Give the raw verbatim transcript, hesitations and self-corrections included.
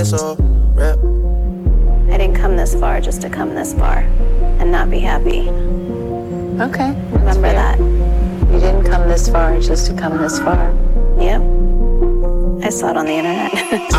so rep. I didn't come this far just to come this far and not be happy. Okay. Remember that. You didn't come this far just to come this far. Yep. I saw it on the internet.